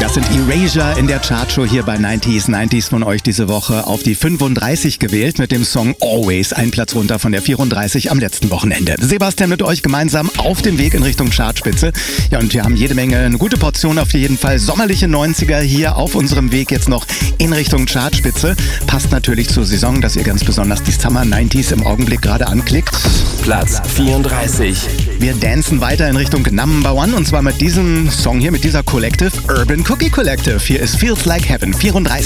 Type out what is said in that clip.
Das sind Erasure in der Chartshow hier bei 90s von euch diese Woche auf die 35 gewählt mit dem Song Always, ein Platz runter von der 34 am letzten Wochenende. Sebastian mit euch gemeinsam auf dem Weg in Richtung Chartspitze. Ja, und wir haben jede Menge, eine gute Portion auf jeden Fall sommerliche 90er hier auf unserem Weg jetzt noch in Richtung Chartspitze. Passt natürlich zur Saison, dass ihr ganz besonders die Summer 90s im Augenblick gerade anklickt. Platz 34. Wir dancen weiter in Richtung Number One und zwar mit diesem Song hier, mit dieser Collective, Urban Cookie Collective. Hier ist Feels Like Heaven, 34.